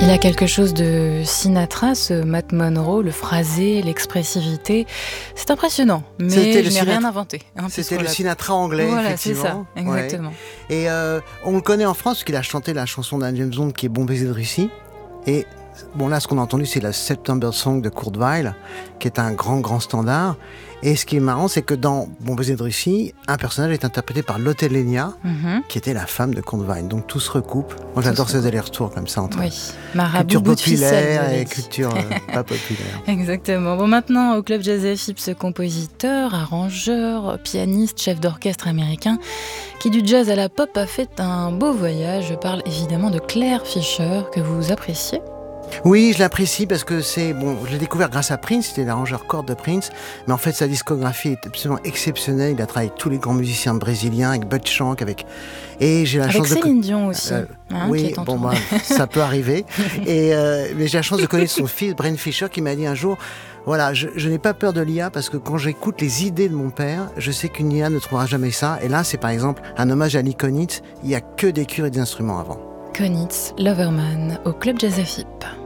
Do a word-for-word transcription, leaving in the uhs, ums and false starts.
Il a quelque chose de Sinatra, ce Matt Monro, le phrasé, l'expressivité. C'est impressionnant, mais C'était je n'ai Sinatra... rien inventé. Hein, C'était le Sinatra anglais, voilà, effectivement. C'est ça, exactement. Ouais. Et euh, on le connaît en France parce qu'il a chanté la chanson d'un James Bond qui est Bon baiser de Russie. Et bon, là, ce qu'on a entendu, c'est la September Song de Kurt Weill, qui est un grand, grand standard. Et ce qui est marrant, c'est que dans Bon baiser de Russie, un personnage est interprété par Lotte Lenya, mm-hmm. qui était la femme de Kurt Weill. Donc tout se recoupe. Moi, j'adore tout ces allers-retours comme ça entre oui. Marabout, culture populaire ficelle, et culture euh, pas populaire. Exactement. Bon, maintenant, au Club Jazz F I P, ce compositeur, arrangeur, pianiste, chef d'orchestre américain, qui du jazz à la pop a fait un beau voyage. Je parle évidemment de Claire Fischer, que vous appréciez. Oui, je l'apprécie parce que c'est bon. Je l'ai découvert grâce à Prince, c'était l'arrangeur cordes de Prince, mais en fait sa discographie est absolument exceptionnelle. Il a travaillé avec tous les grands musiciens brésiliens, avec Bud Shank, avec et j'ai la avec chance Céline de Céline Dion aussi. Euh, hein, oui, bon bah, ça peut arriver. Et euh, mais j'ai la chance de connaître son fils, Brent Fischer, qui m'a dit un jour. Voilà, je, je n'ai pas peur de l'I A parce que quand j'écoute les idées de mon père, je sais qu'une I A ne trouvera jamais ça. Et là, c'est par exemple un hommage à Lee Konitz. Il n'y a que des cuivres et des instruments avant. Konitz, Loverman, au Club Jazz F I P.